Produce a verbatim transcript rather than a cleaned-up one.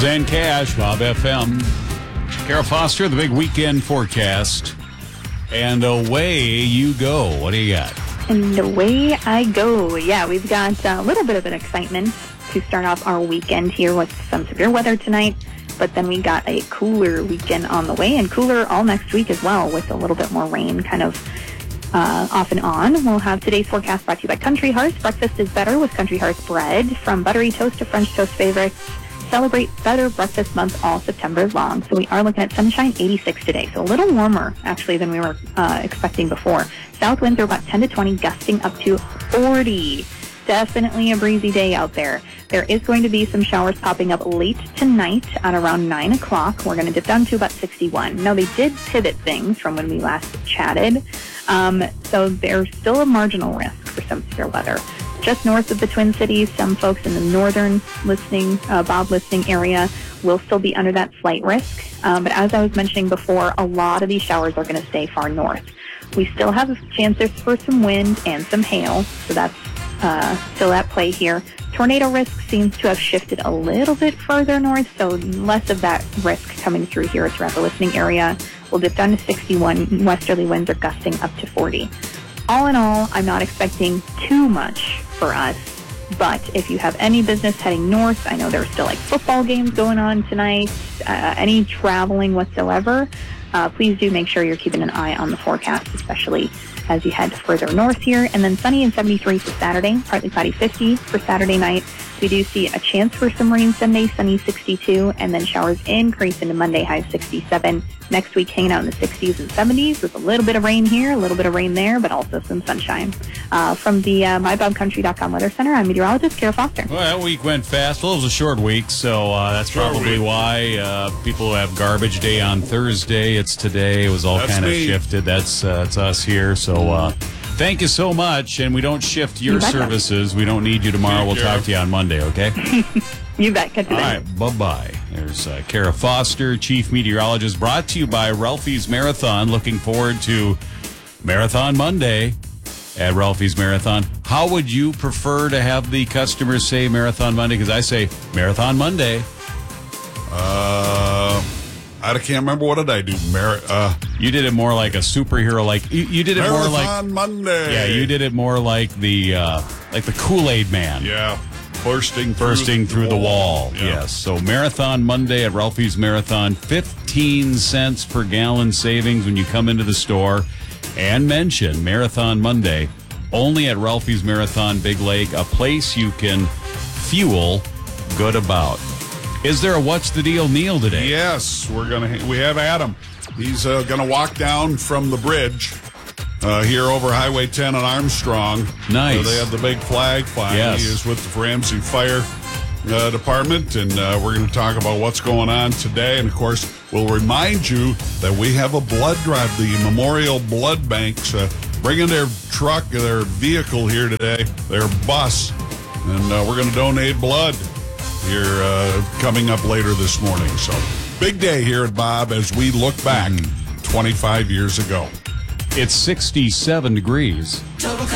Roseanne Cash, Bob F M. Kara Foster, the big weekend forecast. And away you go. What do you got? And away I go. Yeah, we've got a little bit of an excitement to start off our weekend here with some severe weather tonight. But then we got a cooler weekend on the way, and cooler all next week as well, with a little bit more rain kind of uh, off and on. We'll have today's forecast brought to you by Country Hearts. Breakfast is better with Country Hearts bread. From buttery toast to French toast favorites, celebrate Better Breakfast Month all September long. So we are looking at sunshine, eighty-six today. So a little warmer, actually, than we were uh, expecting before. South winds are about ten to twenty, gusting up to forty. Definitely a breezy day out there. There is going to be some showers popping up late tonight at around nine o'clock. We're going to dip down to about sixty-one. Now, they did pivot things from when we last chatted, um, so there's still a marginal risk for some severe weather. Just north of the Twin Cities, some folks in the northern listening, uh, Bob listening area will still be under that slight risk. Um, but as I was mentioning before, a lot of these showers are going to stay far north. We still have chances for some wind and some hail, so that's uh, still at play here. Tornado risk seems to have shifted a little bit further north, so less of that risk coming through here throughout the listening area. We'll dip down to sixty-one. Westerly winds are gusting up to forty. All in all, I'm not expecting too much for us, but if you have any business heading north, I know there's still like football games going on tonight, uh, any traveling whatsoever, uh, please do make sure you're keeping an eye on the forecast, especially as you head further north here. And then sunny and seventy-three for Saturday, partly cloudy fifty for Saturday night. We do see a chance for some rain Sunday, sunny sixty-two, and then showers increase into Monday, high sixty-seven. Next week, hanging out in the sixties and seventies with a little bit of rain here, a little bit of rain there, but also some sunshine. Uh, from the uh, my bob country dot com Weather Center, I'm meteorologist Kara Foster. Well, that week went fast. Well, it was a short week, so uh, that's Short probably week. why uh, people who have garbage day on Thursday, it's today. It was all That's kind of me. shifted. That's, uh, that's us here. So uh, thank you so much, and we don't shift your You betcha. services. We don't need you tomorrow. We'll Take care. talk to you on Monday, okay? You bet. Catch you All then. right, bye-bye. There's uh, Kara Foster, Chief Meteorologist, brought to you by Ralphie's Marathon. Looking forward to Marathon Monday at Ralphie's Marathon. How would you prefer to have the customers say Marathon Monday? Because I say Marathon Monday. Uh, I can't remember, what did I do? Mar- uh, You did it more like a superhero. Like you, you did it more like Marathon Monday. yeah, you did it more like the uh, like the Kool-Aid Man. Yeah, bursting Bursting through the wall. Yeah. Yes. So Marathon Monday at Ralphie's Marathon, fifteen cents per gallon savings when you come into the store and mention Marathon Monday. Only at Ralphie's Marathon Big Lake, a place you can fuel good about. Is there a What's the Deal Neil today? Yes, we're gonna. We have Adam. He's uh, gonna walk down from the bridge uh, here over Highway ten on Armstrong. Nice. Uh, they have the big flag flying. Yes. He is with the Ramsey Fire uh, Department, and uh, we're going to talk about what's going on today. And of course, we'll remind you that we have a blood drive. The Memorial Blood Banks uh, bringing their truck, their vehicle here today, their bus, and uh, we're going to donate blood here uh, coming up later this morning. So big day here at Bob as we look back twenty-five years ago. It's sixty-seven degrees.